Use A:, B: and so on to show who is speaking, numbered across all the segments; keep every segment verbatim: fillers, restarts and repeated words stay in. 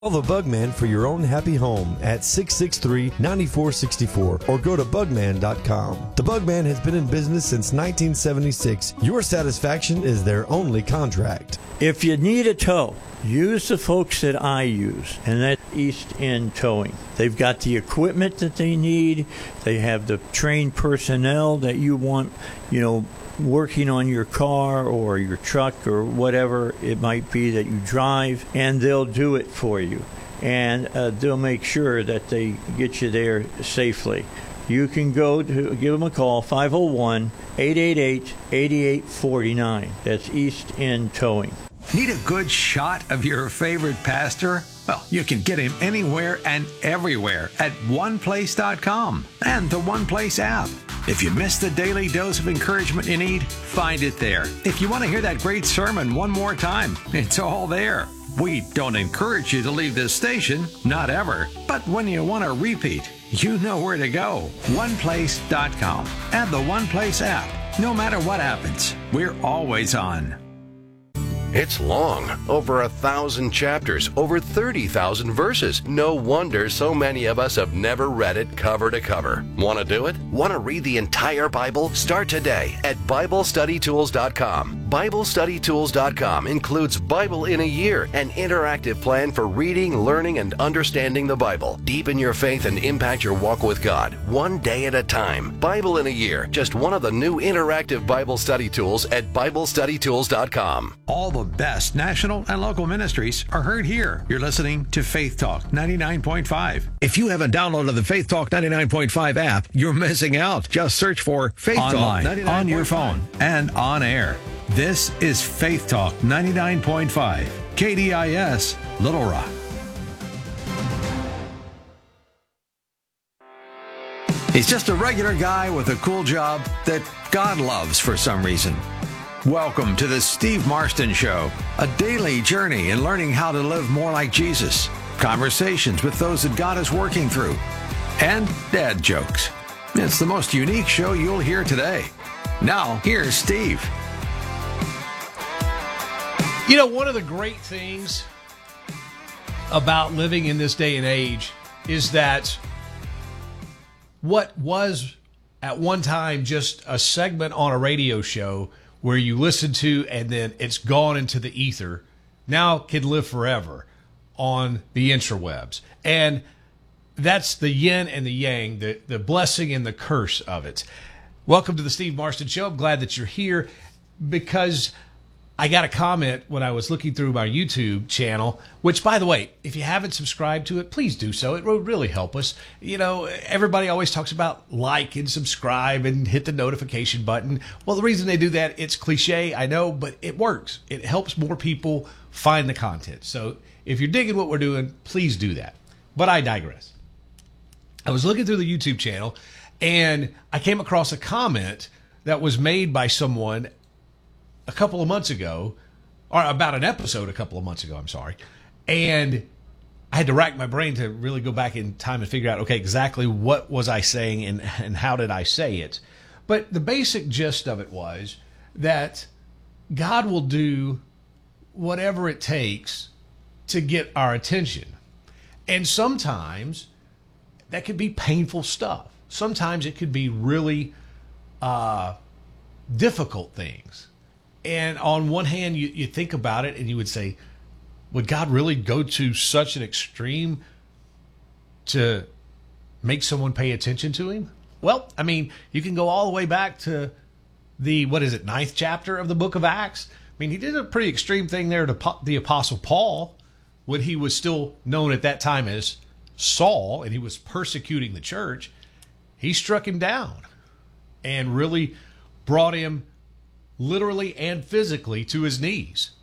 A: Call the Bugman for your own happy home at six six three, nine four six four or go to bugman dot com. The Bugman has been in business since nineteen seventy-six. Your satisfaction is their only contract.
B: If you need a tow, use the folks that I use, and that's East End Towing. They've got the equipment that they need. They have the trained personnel that you want, you know, working on your car or your truck or whatever it might be that you drive, and they'll do it for you. And uh, they'll make sure that they get you there safely. You can go to give them a call, five oh one, eight eight eight, eight eight four nine. That's East End Towing.
C: Need a good shot of your favorite pastor? Well, you can get him anywhere and everywhere at one place dot com and the One Place app. If you missed the daily dose of encouragement you need, find it there. If you want to hear that great sermon one more time, it's all there. We don't encourage you to leave this station, not ever. But when you want to repeat, you know where to go. one place dot com and the One Place app. No matter what happens, we're always on.
D: It's long, over a thousand chapters, over thirty thousand verses. No wonder so many of us have never read it cover to cover. Want to do it? Want to read the entire Bible? Start today at Bible Study Tools dot com. Bible Study Tools dot com includes Bible in a Year, an interactive plan for reading, learning, and understanding the Bible. Deepen your faith and impact your walk with God, one day at a time. Bible in a Year, just one of the new interactive Bible study tools at Bible Study Tools dot com.
C: All the best national and local ministries are heard here. You're listening to Faith Talk ninety-nine point five.
E: If you haven't downloaded the Faith Talk ninety-nine point five app, you're missing out. Just search for Faith
C: Online,
E: Talk
C: on your phone, and on air. This is Faith Talk ninety-nine point five, K D I S, Little Rock. He's just a regular guy with a cool job that God loves for some reason. Welcome to the Steve Marston Show, a daily journey in learning how to live more like Jesus, conversations with those that God is working through, and dad jokes. It's the most unique show you'll hear today. Now, here's Steve.
F: You know, one of the great things about living in this day and age is that what was at one time just a segment on a radio show where you listen to and then it's gone into the ether, now can live forever on the interwebs. And that's the yin and the yang, the, the blessing and the curse of it. Welcome to the Steve Marston Show. I'm glad that you're here because I got a comment when I was looking through my YouTube channel, which, by the way, if you haven't subscribed to it, please do so. It would really help us. You know, everybody always talks about like and subscribe and hit the notification button. Well, the reason they do that, it's cliche, I know, but it works. It helps more people find the content. So if you're digging what we're doing, please do that. But I digress. I was looking through the YouTube channel, and I came across a comment that was made by someone a couple of months ago, or about an episode a couple of months ago, I'm sorry. And I had to rack my brain to really go back in time and figure out, okay, exactly what was I saying and, and how did I say it? But the basic gist of it was that God will do whatever it takes to get our attention. And sometimes that could be painful stuff. Sometimes it could be really uh, difficult things. And on one hand, you, you think about it and you would say, would God really go to such an extreme to make someone pay attention to him? Well, I mean, you can go all the way back to the, what is it, ninth chapter of the book of Acts. I mean, he did a pretty extreme thing there to the Apostle Paul when he was still known at that time as Saul and he was persecuting the church. He struck him down and really brought him literally and physically to his knees.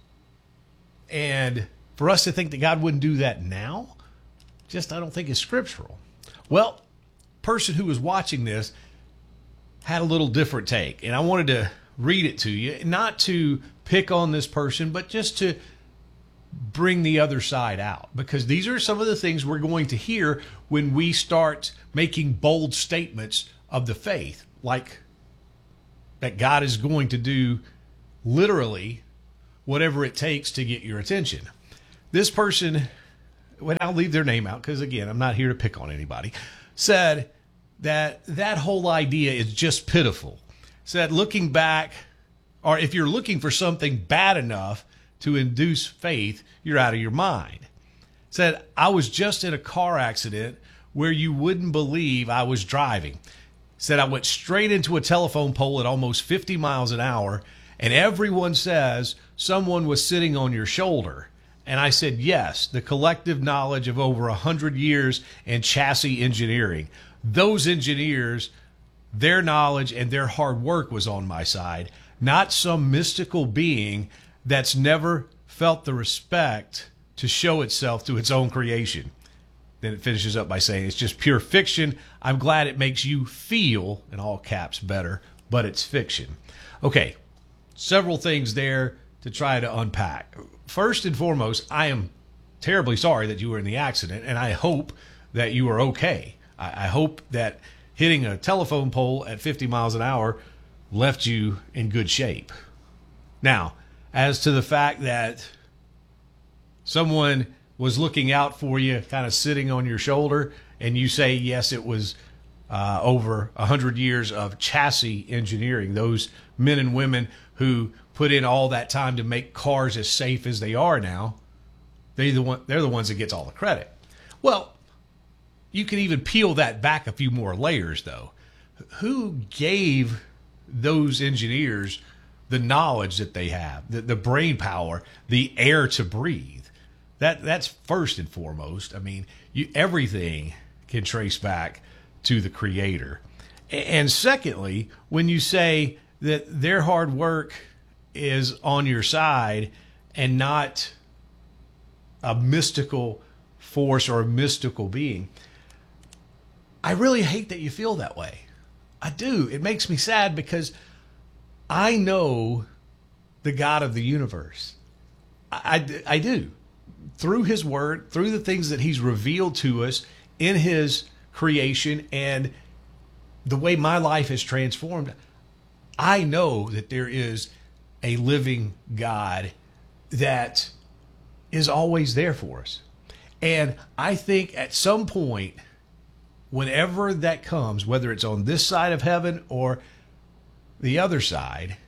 F: And for us to think that God wouldn't do that now, just I don't think is scriptural. Well, person who was watching this had a little different take, and I wanted to read it to you, not to pick on this person, but just to bring the other side out, because these are some of the things we're going to hear when we start making bold statements of the faith, like that God is going to do literally whatever it takes to get your attention. This person when I'll leave their name out, because again, I'm not here to pick on anybody, said that that whole idea is just pitiful. Said looking back, or if you're looking for something bad enough to induce faith, you're out of your mind. Said, I was just in a car accident where you wouldn't believe I was driving. Said, I went straight into a telephone pole at almost fifty miles an hour, and everyone says someone was sitting on your shoulder. And I said, yes, the collective knowledge of over one hundred years in chassis engineering. Those engineers, their knowledge and their hard work was on my side, not some mystical being that's never felt the respect to show itself to its own creation. Then it finishes up by saying, it's just pure fiction. I'm glad it makes you feel, in all caps, better, but it's fiction. Okay, several things there to try to unpack. First and foremost, I am terribly sorry that you were in the accident, and I hope that you are okay. I, I hope that hitting a telephone pole at fifty miles an hour left you in good shape. Now, as to the fact that someone was looking out for you, kind of sitting on your shoulder, and you say, yes, it was uh, over one hundred years of chassis engineering, those men and women who put in all that time to make cars as safe as they are now, they're the, one, they're the ones that gets all the credit. Well, you can even peel that back a few more layers, though. Who gave those engineers the knowledge that they have, the, the brain power, the air to breathe? That that's first and foremost. I mean, you, everything can trace back to the Creator. And secondly, when you say that their hard work is on your side and not a mystical force or a mystical being, I really hate that you feel that way. I do. It makes me sad because I know the God of the universe. I, I, I do. Through his word, through the things that he's revealed to us in his creation and the way my life has transformed, I know that there is a living God that is always there for us. And I think at some point, whenever that comes, whether it's on this side of heaven or the other side,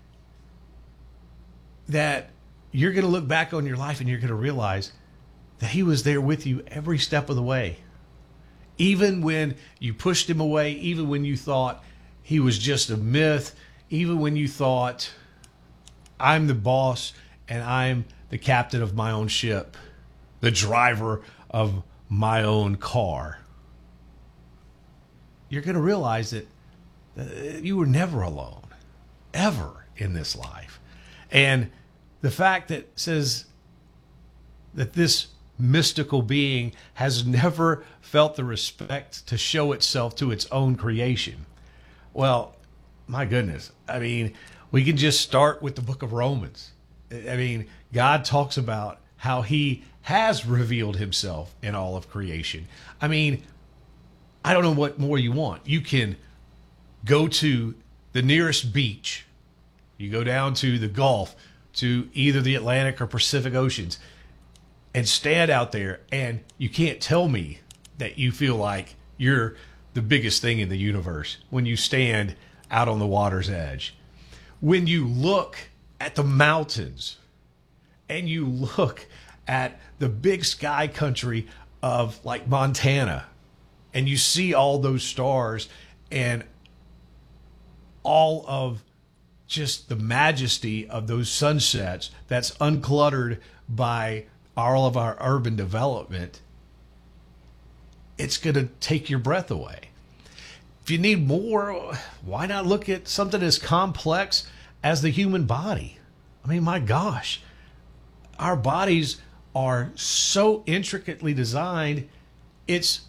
F: that you're going to look back on your life and you're going to realize that he was there with you every step of the way. Even when you pushed him away, even when you thought he was just a myth, even when you thought, I'm the boss and I'm the captain of my own ship, the driver of my own car, you're going to realize that you were never alone, ever in this life. And the fact that says that this mystical being has never felt the respect to show itself to its own creation. Well, my goodness. I mean, we can just start with the book of Romans. I mean, God talks about how he has revealed himself in all of creation. I mean, I don't know what more you want. You can go to the nearest beach. You go down to the Gulf, to either the Atlantic or Pacific Oceans, and stand out there, and you can't tell me that you feel like you're the biggest thing in the universe when you stand out on the water's edge. When you look at the mountains and you look at the big sky country of like Montana, and you see all those stars and all of just the majesty of those sunsets that's uncluttered by all of our urban development, it's going to take your breath away. If you need more, why not look at something as complex as the human body? I mean, my gosh, our bodies are so intricately designed, it's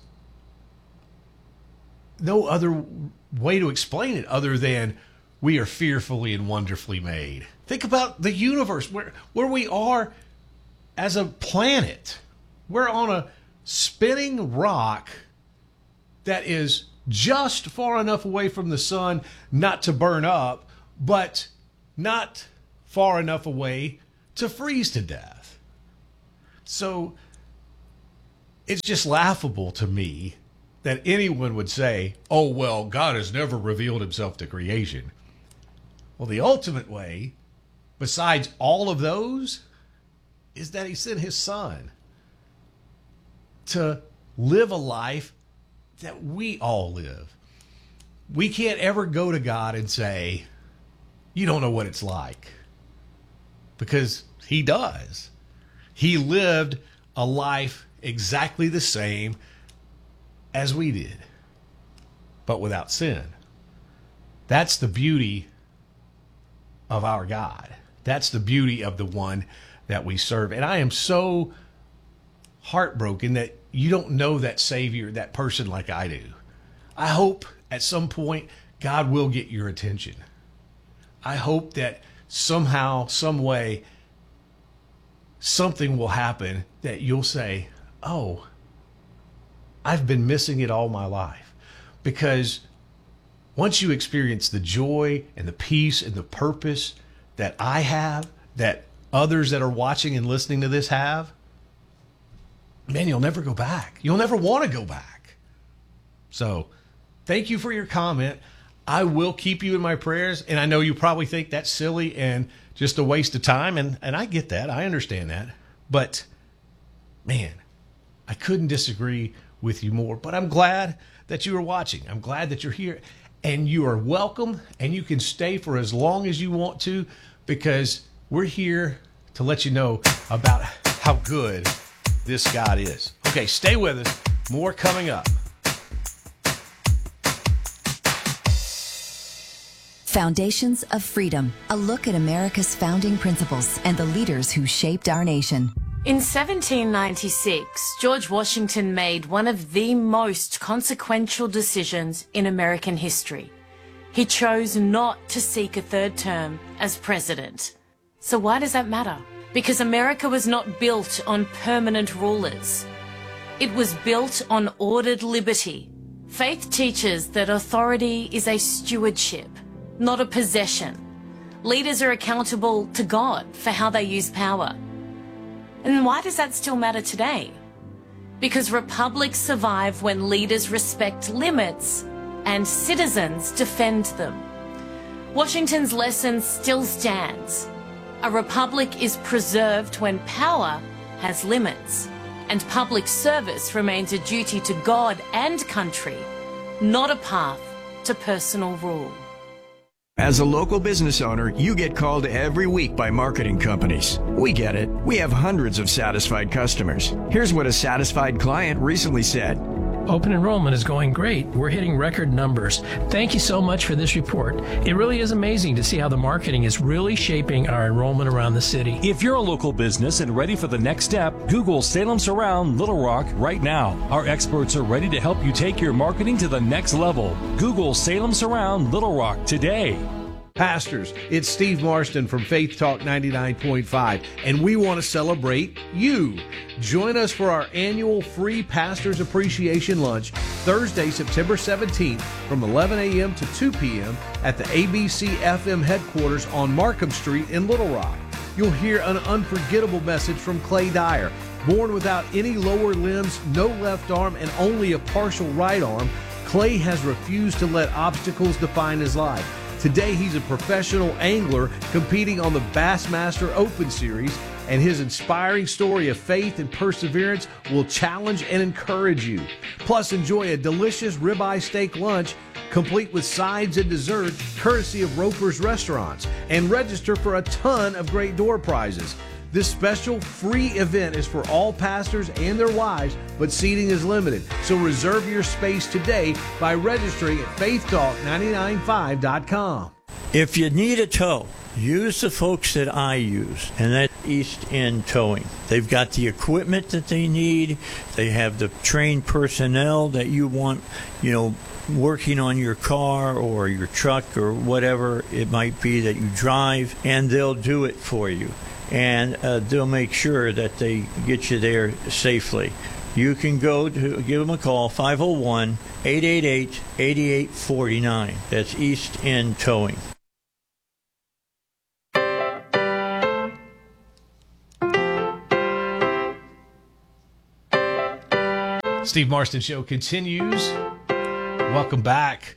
F: no other way to explain it other than we are fearfully and wonderfully made. Think about the universe, where, where we are as a planet. We're on a spinning rock that is just far enough away from the sun not to burn up, but not far enough away to freeze to death. So it's just laughable to me that anyone would say, oh, well, God has never revealed himself to creation. Well, the ultimate way, besides all of those, is that he sent his son to live a life that we all live. We can't ever go to God and say, you don't know what it's like. Because he does. He lived a life exactly the same as we did, but without sin. That's the beauty of our God. That's the beauty of the one that we serve. And I am so heartbroken that you don't know that Savior, that person like I do. I hope at some point God will get your attention. I hope that somehow, some way, something will happen that you'll say, oh, I've been missing it all my life. Because once you experience the joy and the peace and the purpose that I have, that others that are watching and listening to this have, man, you'll never go back. You'll never want to go back. So thank you for your comment. I will keep you in my prayers. And I know you probably think that's silly and just a waste of time. And, and I get that. I understand that. But, man, I couldn't disagree with you more. But I'm glad that you are watching. I'm glad that you're here. And you are welcome. And you can stay for as long as you want to, because we're here to let you know about how good this God is. Okay, stay with us. More coming up.
G: Foundations of Freedom, a look at America's founding principles and the leaders who shaped our nation.
H: In seventeen ninety-six, George Washington made one of the most consequential decisions in American history. He chose not to seek a third term as president. So why does that matter? Because America was not built on permanent rulers. It was built on ordered liberty. Faith teaches that authority is a stewardship, not a possession. Leaders are accountable to God for how they use power. And why does that still matter today? Because republics survive when leaders respect limits and citizens defend them. Washington's lesson still stands. A republic is preserved when power has limits, and public service remains a duty to God and country, not a path to personal rule.
I: As a local business owner, you get called every week by marketing companies. We get it. We have hundreds of satisfied customers. Here's what a satisfied client recently said.
J: Open enrollment is going great. We're hitting record numbers. Thank you so much for this report. It really is amazing to see how the marketing is really shaping our enrollment around the city.
K: If you're a local business and ready for the next step, Google Salem Surround Little Rock right now. Our experts are ready to help you take your marketing to the next level. Google Salem Surround Little Rock today.
F: Pastors, it's Steve Marston from Faith Talk ninety-nine point five, and we want to celebrate you. Join us for our annual free Pastors Appreciation Lunch Thursday, September seventeenth from eleven a.m. to two p.m. at the A B C F M headquarters on Markham Street in Little Rock. You'll hear an unforgettable message from Clay Dyer. Born without any lower limbs, no left arm, and only a partial right arm, Clay has refused to let obstacles define his life. Today, he's a professional angler competing on the Bassmaster Open Series, and his inspiring story of faith and perseverance will challenge and encourage you. Plus, enjoy a delicious ribeye steak lunch complete with sides and dessert courtesy of Roper's Restaurants, and register for a ton of great door prizes. This special free event is for all pastors and their wives, but seating is limited. So reserve your space today by registering at faith talk nine nine five dot com.
B: If you need a tow, use the folks that I use, and that's East End Towing. They've got the equipment that they need. They have the trained personnel that you want, you know, working on your car or your truck or whatever it might be that you drive, and they'll do it for you. And uh, they'll make sure that they get you there safely. You can go to give them a call, five oh one, eight eight eight, eight eight four nine. That's East End Towing.
F: Steve Marston Show continues. Welcome back.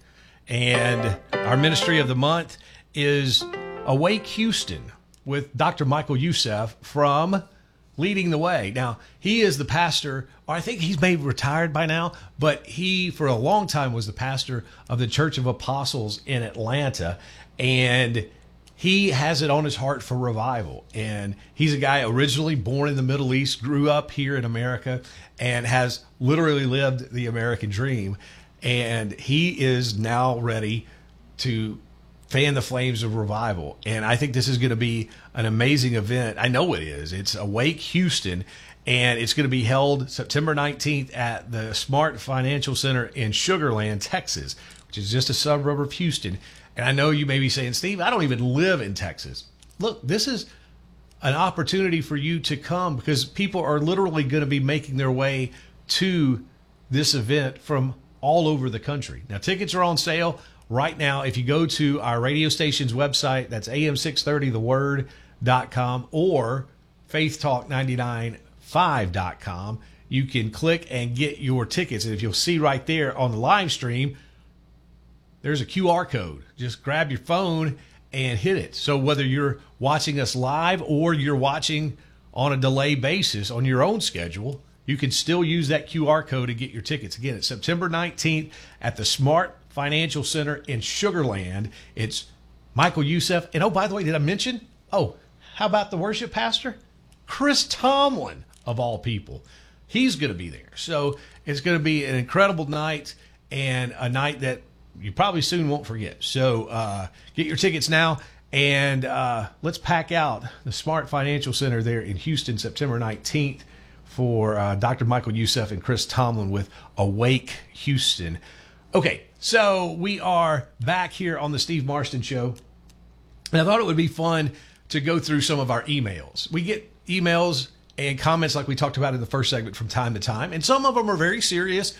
F: And our ministry of the month is Awake Houston with Doctor Michael Youssef from Leading the Way. Now, he is the pastor, or I think he's maybe retired by now, but he, for a long time, was the pastor of the Church of Apostles in Atlanta. And he has it on his heart for revival. And he's a guy originally born in the Middle East, grew up here in America, and has literally lived the American dream. And he is now ready to fan the flames of revival. And I think this is going to be an amazing event. I know it is. It's Awake Houston, and it's going to be held September nineteenth at the Smart Financial Center in Sugar Land, Texas, which is just a suburb of Houston. And I know you may be saying, Steve, I don't even live in Texas. Look, this is an opportunity for you to come, because people are literally going to be making their way to this event from all over the country. Now, tickets are on sale right now. If you go to our radio station's website, that's A M six thirty the word dot com or faith talk ninety-nine point five dot com, you can click and get your tickets. And if you'll see right there on the live stream, there's a Q R code. Just grab your phone and hit it. So whether you're watching us live or you're watching on a delay basis on your own schedule, you can still use that Q R code to get your tickets. Again, it's September nineteenth at the Smart Financial Center in Sugar Land. It's Michael Youssef. And oh, by the way, did I mention? Oh, how about the worship pastor? Chris Tomlin, of all people. He's going to be there. So it's going to be an incredible night, and a night that you probably soon won't forget. So uh, get your tickets now, and uh, let's pack out the Smart Financial Center there in Houston, September nineteenth, for uh, Doctor Michael Youssef and Chris Tomlin with Awake Houston. Okay, so we are back here on the Steve Marston Show, and I thought it would be fun to go through some of our emails. We get emails and comments like we talked about in the first segment from time to time, and some of them are very serious,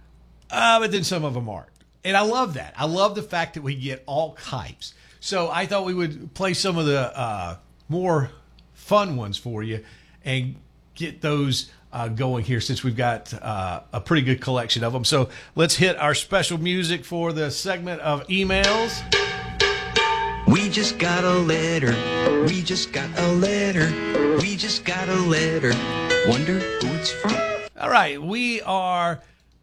F: uh, but then some of them aren't. And I love that. I love the fact that we get all types. So I thought we would play some of the uh, more fun ones for you and get those uh, going here, since we've got uh, a pretty good collection of them. So let's hit our special music for the segment of emails.
L: We just got a letter. We just got a letter. We just got a letter. Wonder who it's from.
F: All right, we are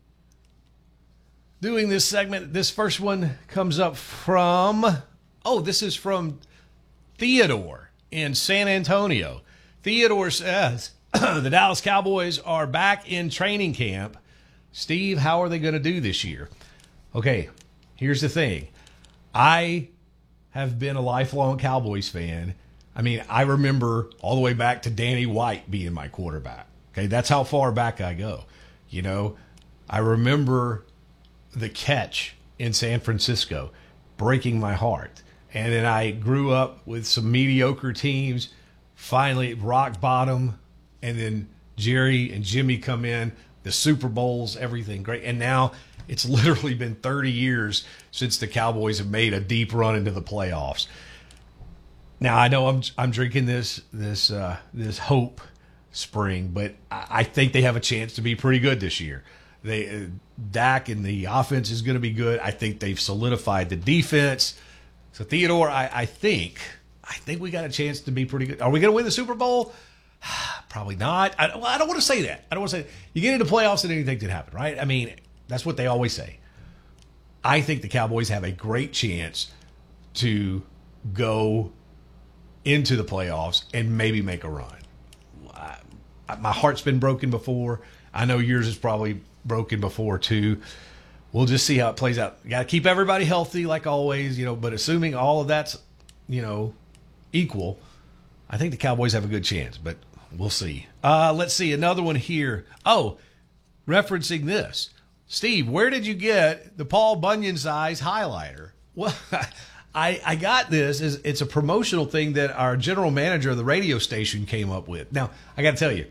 F: doing this segment. This first one comes up from, oh, this is from Theodore in San Antonio. Theodore says, the Dallas Cowboys are back in training camp. Steve, how are they going to do this year? Okay, here's the thing. I have been a lifelong Cowboys fan. I mean, I remember all the way back to Danny White being my quarterback. Okay, that's how far back I go. You know, I remember the catch in San Francisco breaking my heart. And then I grew up with some mediocre teams, finally rock bottom, and then Jerry and Jimmy come in, the Super Bowls, everything great. And now it's literally been thirty years since the Cowboys have made a deep run into the playoffs. Now I know I'm I'm drinking this this uh, this hope spring, but I, I think they have a chance to be pretty good this year. They uh, Dak and the offense is going to be good. I think they've solidified the defense. So Theodore, I, I think I think we got a chance to be pretty good. Are we going to win the Super Bowl? Probably not. I, well, I don't want to say that. I don't want to say that. You get into playoffs and anything can happen, right? I mean, that's what they always say. I think the Cowboys have a great chance to go into the playoffs and maybe make a run. I, my heart's been broken before. I know yours is probably broken before too. We'll just see how it plays out. You got to keep everybody healthy like always, you know, but assuming all of that's, you know, equal, I think the Cowboys have a good chance, but we'll see. Uh, let's see another one here. Oh, referencing this. Steve, where did you get the Paul Bunyan size highlighter? Well, I, I got this. It's a promotional thing that our general manager of the radio station came up with. Now, I got to tell you,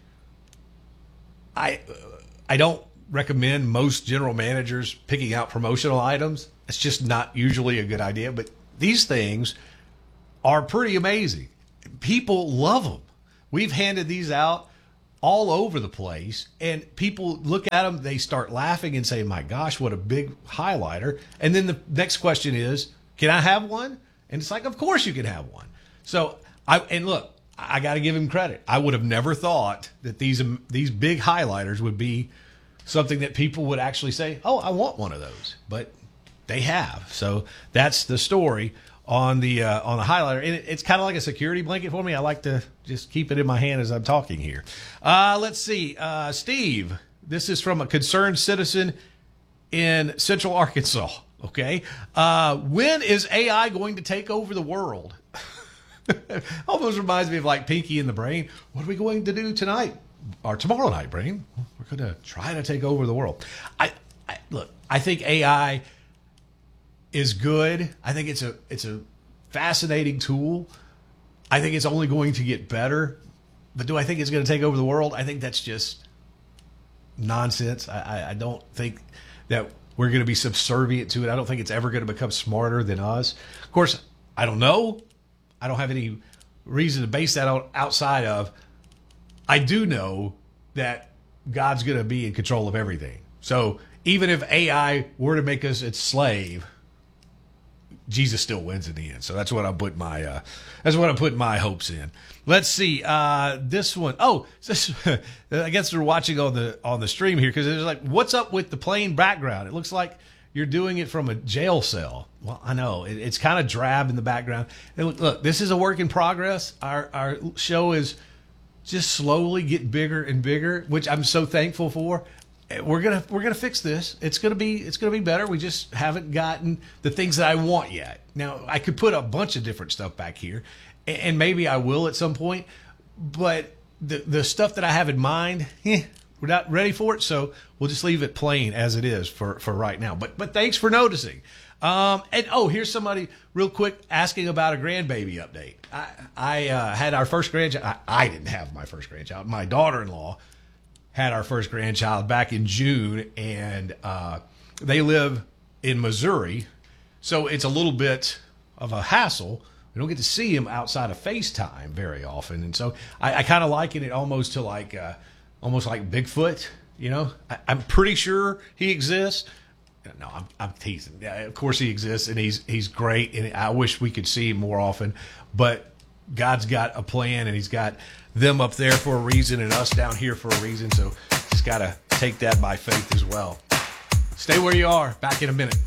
F: I I don't recommend most general managers picking out promotional items. It's just not usually a good idea. But these things are pretty amazing. People love them. We've handed these out all over the place, and people look at them, they start laughing and say, my gosh, what a big highlighter. And then the next question is, can I have one? And it's like, of course you can have one. So I, and look, I got to give him credit. I would have never thought that these, um, these big highlighters would be something that people would actually say, oh, I want one of those, but they have. So that's the story on the uh, on the highlighter, and it, it's kind of like a security blanket for me. I like to just keep it in my hand as I'm talking here. Uh, let's see, uh, Steve. This is from a concerned citizen in Central Arkansas. Okay, uh, when is A I going to take over the world? Almost reminds me of like Pinky in the Brain. What are we going to do tonight or tomorrow night, Brain? We're going to try to take over the world. I, I look. I think A I is good. I think it's a it's a fascinating tool. I think it's only going to get better. But do I think it's going to take over the world? I think that's just nonsense. I, I, I don't think that we're going to be subservient to it. I don't think it's ever going to become smarter than us. Of course, I don't know. I don't have any reason to base that on outside of. I do know that God's going to be in control of everything. So even if A I were to make us its slave, Jesus still wins in the end. So that's what I put my uh, that's what I put my hopes in. Let's see uh, this one. Oh, this, I guess they're watching on the on the stream here because it's like, what's up with the plain background? It looks like you're doing it from a jail cell. Well, I know it, it's kind of drab in the background. And look, look, this is a work in progress. Our our show is just slowly getting bigger and bigger, which I'm so thankful for. We're gonna we're gonna fix this. It's gonna be it's gonna be better. We just haven't gotten the things that I want yet. Now I could put a bunch of different stuff back here, and maybe I will at some point. But the the stuff that I have in mind, eh, we're not ready for it. So we'll just leave it plain as it is for, for right now. But but thanks for noticing. Um, and oh, here's somebody real quick asking about a grandbaby update. I I uh, had our first grandchild. I, I didn't have my first grandchild. My daughter-in-law had our first grandchild back in June, and uh, they live in Missouri, so it's a little bit of a hassle. We don't get to see him outside of FaceTime very often, and so I, I kind of liken it almost to like uh, almost like Bigfoot. You know, I, I'm pretty sure he exists. No, I'm, I'm teasing. Yeah, of course he exists, and he's he's great, and I wish we could see him more often, but God's got a plan, and he's got them up there for a reason and us down here for a reason. So just got to take that by faith as well. Stay where you are. Back in a minute.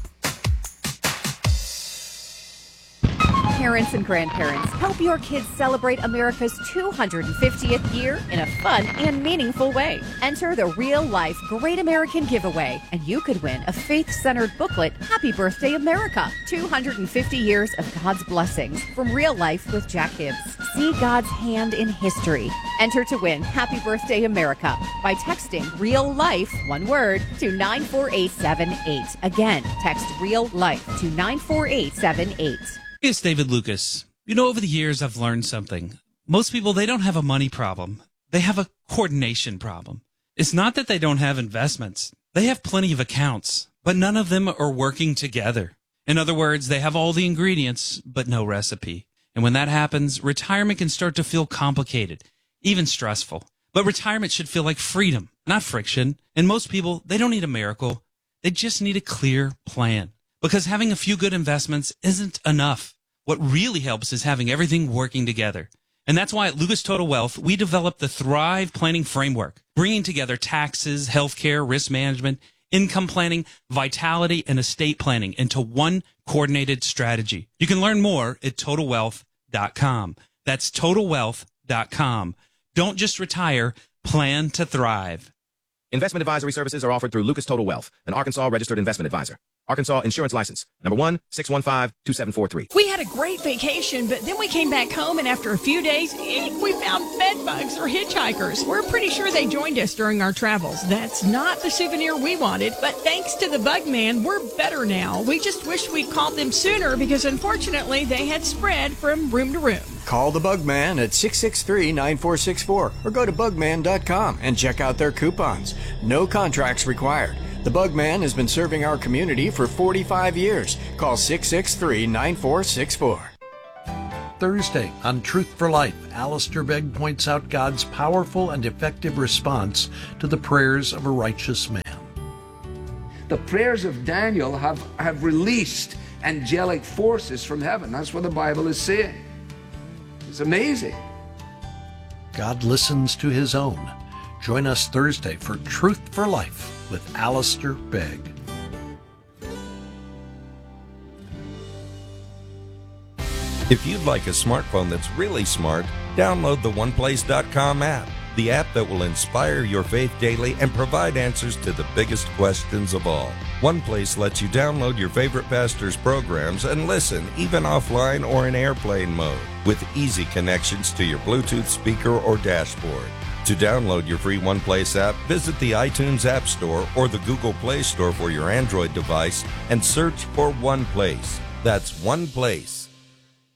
M: Parents and grandparents, help your kids celebrate America's two hundred fiftieth year in a fun and meaningful way. Enter the Real Life Great American Giveaway, and you could win a faith-centered booklet, Happy Birthday America, two hundred fifty years of God's blessings from Real Life with Jack Hibbs. See God's hand in history. Enter to win Happy Birthday America by texting Real Life, one word, to nine four eight seven eight. Again, text Real Life to nine four eight seven eight.
N: It's David Lucas. You know, over the years, I've learned something. Most people, they don't have a money problem. They have a coordination problem. It's not that they don't have investments. They have plenty of accounts, but none of them are working together. In other words, they have all the ingredients, but no recipe. And when that happens, retirement can start to feel complicated, even stressful. But retirement should feel like freedom, not friction. And most people, they don't need a miracle. They just need a clear plan. Because having a few good investments isn't enough. What really helps is having everything working together. And that's why at Lucas Total Wealth, we developed the Thrive Planning Framework, bringing together taxes, healthcare, risk management, income planning, vitality, and estate planning into one coordinated strategy. You can learn more at total wealth dot com. That's total wealth dot com. Don't just retire, plan to thrive.
O: Investment advisory services are offered through Lucas Total Wealth, an Arkansas registered investment advisor. Arkansas Insurance License, number one, six one five, two seven four three.
P: We had a great vacation, but then we came back home, and after a few days, we found bed bugs or hitchhikers. We're pretty sure they joined us during our travels. That's not the souvenir we wanted, but thanks to the Bug Man, we're better now. We just wish we'd called them sooner because, unfortunately, they had spread from room to room.
I: Call the Bug Man at six six three, nine four six four or go to bug man dot com and check out their coupons. No contracts required. The Bug Man has been serving our community for forty-five years. Call six six three, nine four six four.
Q: Thursday on Truth for Life, Alistair Begg points out God's powerful and effective response to the prayers of a righteous man.
R: The prayers of Daniel have, have released angelic forces from heaven. That's what the Bible is saying. It's amazing.
Q: God listens to his own. Join us Thursday for Truth for Life with Alistair Begg.
S: If you'd like a smartphone that's really smart, download the one place dot com app, the app that will inspire your faith daily and provide answers to the biggest questions of all. OnePlace lets you download your favorite pastor's programs and listen, even offline or in airplane mode, with easy connections to your Bluetooth speaker or dashboard. To download your free OnePlace app, visit the iTunes App Store or the Google Play Store for your Android device and search for OnePlace. That's OnePlace.